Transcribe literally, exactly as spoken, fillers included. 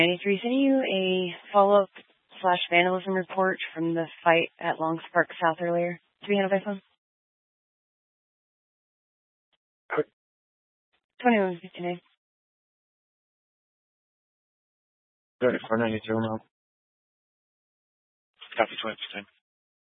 ninety-three, sending you a follow-up slash vandalism report from the fight at Long Spark South earlier. To be handled by phone. twenty-one fifty-nine. thirty-four ninety-two now. Copy twenty percent.